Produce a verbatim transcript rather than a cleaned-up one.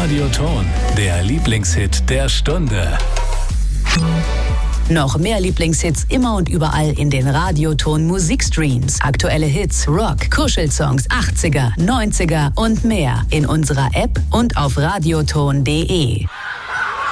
Radioton, der Lieblingshit der Stunde. Noch mehr Lieblingshits immer und überall in den Radioton Musikstreams. Aktuelle Hits, Rock, Kuschelsongs, achtziger, neunziger und mehr in unserer App und auf radioton punkt de.